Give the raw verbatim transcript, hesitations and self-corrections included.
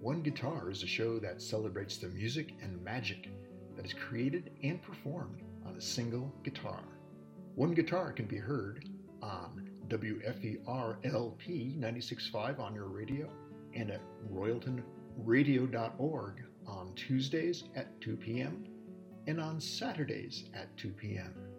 One Guitar is a show that celebrates the music and magic that is created and performed on a single guitar. One Guitar can be heard on W F E R L P ninety-six point five on your radio and at royalton radio dot org on Tuesdays at two p.m. and on Saturdays at two p.m.